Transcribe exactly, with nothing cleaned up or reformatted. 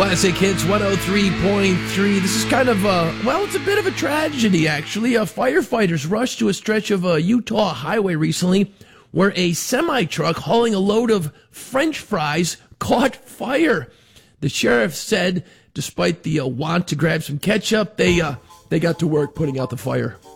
Classic Hits one oh three point three. This is kind of a, well, it's a bit of a tragedy, actually. Uh, firefighters rushed to a stretch of a Utah highway recently where a semi-truck hauling a load of French fries caught fire. The sheriff said, despite the uh, want to grab some ketchup, they uh, they got to work putting out the fire.